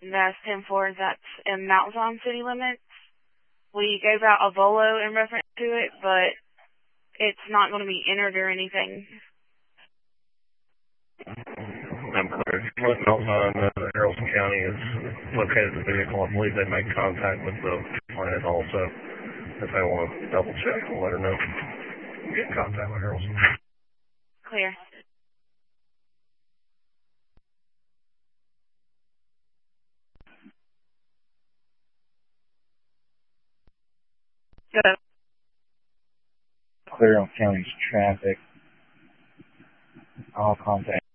that's 10-4, that's in Mount Zion city limits. We gave out a VOLO in reference to it, but it's not going to be entered or anything. I'm clear. Let Mount Zion know that Haralson County is located the vehicle. I believe they make contact with the plant also. If they want to double check, we'll let her know. Get in contact with Haralson. Clear. Good. Clear on county's traffic. All contact